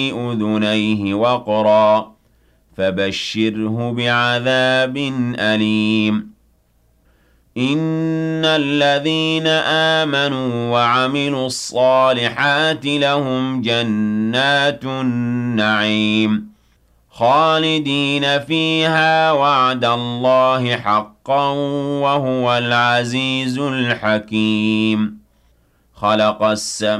أذنيه وقرا فبشره بعذاب أليم إن الذين آمنوا وعملوا الصالحات لهم جنات النعيم خالدين فيها وعد الله حقا وهو العزيز الحكيم خلق السماوات